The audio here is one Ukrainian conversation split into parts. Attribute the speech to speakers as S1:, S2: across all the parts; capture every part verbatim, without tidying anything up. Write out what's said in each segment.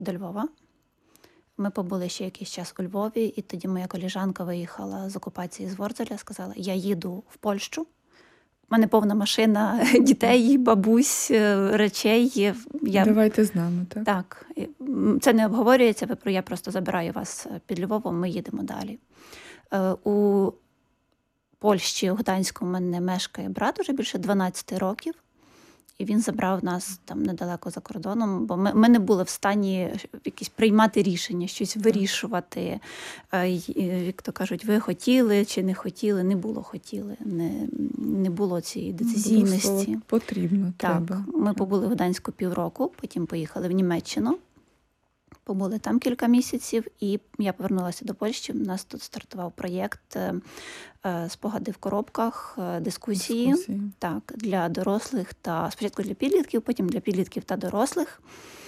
S1: до Львова. Ми побули ще якийсь час у Львові, і тоді моя коліжанка виїхала з окупації з Ворзеля, сказала, я їду в Польщу. У мене повна машина дітей, бабусь, речей. Я...
S2: Давайте з нами, так?
S1: Так. Це не обговорюється, я просто забираю вас під Львовом, ми їдемо далі. У Польщі, у Гданську, у мене мешкає брат уже більше дванадцять років. І він забрав нас там недалеко за кордоном, бо ми, ми не були в стані якісь приймати рішення, щось вирішувати. Як то кажуть, ви хотіли чи не хотіли, не було хотіли, не, не було цієї децизійності.
S2: Було слово потрібно,
S1: так,
S2: треба.
S1: Ми побули в Гданську півроку, потім поїхали в Німеччину. Побули там кілька місяців, і я повернулася до Польщі. У нас тут стартував проєкт «Спогади в коробках», дискусії,
S2: дискусії.
S1: Так, для дорослих та спочатку для підлітків, потім для підлітків та дорослих.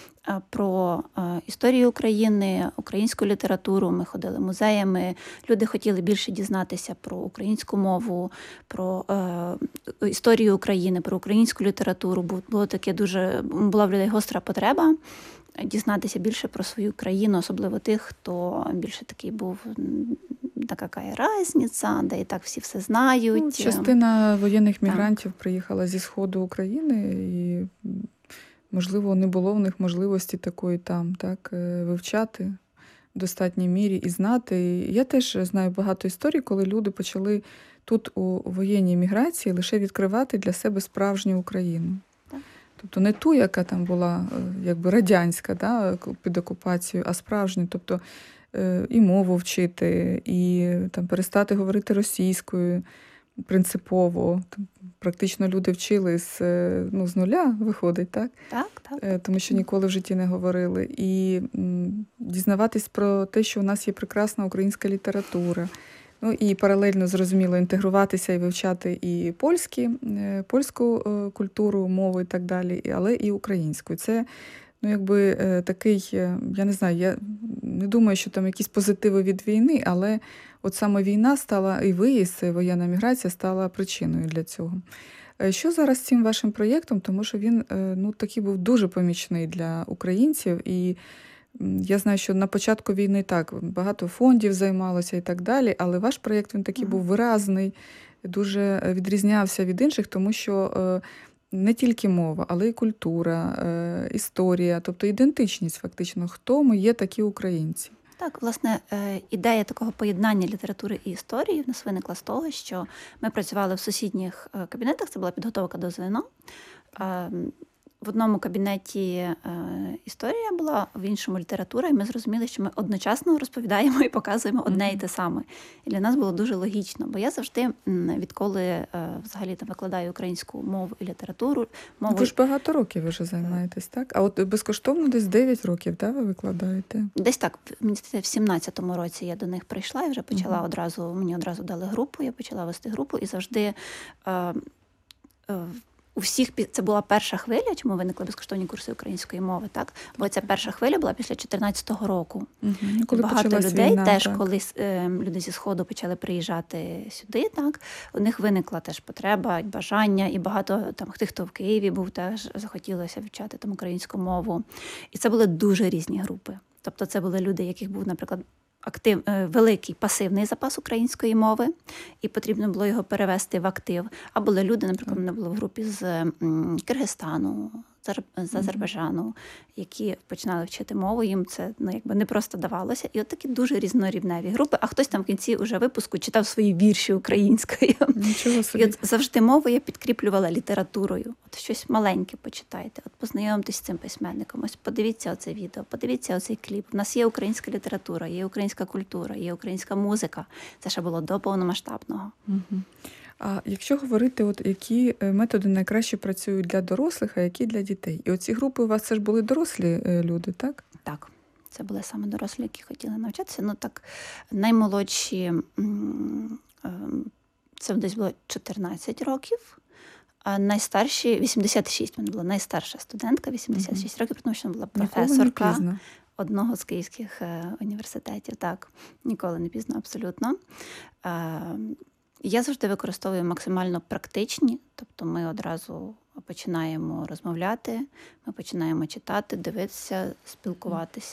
S1: Про історію України, українську літературу. Ми ходили музеями. Люди хотіли більше дізнатися про українську мову, про е, історію України, про українську літературу. Було таке дуже, була в людей гостра потреба дізнатися більше про свою країну, особливо тих, хто більше такий був, та яка різниця, де і так всі все знають.
S2: Ну, частина воєнних мігрантів так. приїхала зі Сходу України, і, можливо, не було в них можливості такої там, так, вивчати в достатній мірі і знати. Я теж знаю багато історій, коли люди почали тут у воєнній міграції лише відкривати для себе справжню Україну. Тобто не ту, яка там була якби радянська, да, під окупацією, а справжню. Тобто і мову вчити, і там перестати говорити російською принципово. Практично люди вчили з, ну, з нуля, виходить, так?
S1: Так, так.
S2: Тому що ніколи в житті не говорили. І дізнаватись про те, що у нас є прекрасна українська література. Ну і паралельно, зрозуміло, інтегруватися і вивчати і польські, польську культуру, мову і так далі, але і українську. Це, ну, якби такий, я не знаю, я не думаю, що там якісь позитиви від війни, але от саме війна стала, і виїзд, воєнна міграція стала причиною для цього. Що зараз з цим вашим проєктом? Тому що він, ну, такий був дуже помічний для українців, і я знаю, що на початку війни так, багато фондів займалося і так далі, але ваш проєкт, він такий був виразний, дуже відрізнявся від інших, тому що не тільки мова, але й культура, історія, тобто ідентичність фактично, хто ми є такі українці.
S1: Так, власне, ідея такого поєднання літератури і історії в нас виникла з того, що ми працювали в сусідніх кабінетах, це була підготовка до ЗНО. В одному кабінеті е, історія була, в іншому література, і ми зрозуміли, що ми одночасно розповідаємо і показуємо одне mm-hmm. і те саме. І для нас було дуже логічно, бо я завжди, відколи е, взагалі там викладаю українську мову і літературу... Мову...
S2: Ви ж багато років вже займаєтесь, так? А от безкоштовно десь дев'ять років, так, ви викладаєте?
S1: Десь так, мені здається, в сімнадцятому році я до них прийшла і вже почала mm-hmm. одразу, мені одразу дали групу, я почала вести групу і завжди... Е, е, У всіх це була перша хвиля, чому виникли безкоштовні курси української мови, так? Бо ця перша хвиля була після чотирнадцятого року.
S2: Угу. Коли
S1: багато людей
S2: війна,
S1: теж,
S2: так.
S1: коли е, люди зі Сходу почали приїжджати сюди, так, у них виникла теж потреба, і бажання, і багато там тих, хто в Києві був, теж захотілося вивчати там українську мову. І це були дуже різні групи. Тобто це були люди, яких був, наприклад, актив, великий пасивний запас української мови, і потрібно було його перевести в актив. А були люди, наприклад, мене було в групі з Киргизстану, з Азербайджану, які починали вчити мову, їм це, ну, якби не просто давалося. І от такі дуже різнорівневі групи, а хтось там в кінці уже випуску читав свої вірші українською.
S2: Нічого собі.
S1: І от завжди мову я підкріплювала літературою. От щось маленьке почитайте, от познайомтесь з цим письменником, ось подивіться оце відео, подивіться оцей кліп. У нас є українська література, є українська культура, є українська музика. Це ще було до повномасштабного.
S2: Угу. А якщо говорити, от які методи найкраще працюють для дорослих, а які для дітей? І оці групи у вас це ж були дорослі люди, так?
S1: Так, це були саме дорослі, які хотіли навчатися. Ну так, наймолодші, це десь було чотирнадцять років, а найстарші, вісімдесят шість, вона була найстарша студентка, вісімдесят шість угу. років, тому що вона була професорка одного з київських університетів. Так, ніколи не пізно, абсолютно. Я завжди використовую максимально практичні, тобто ми одразу починаємо розмовляти, ми починаємо читати, дивитися, спілкуватися.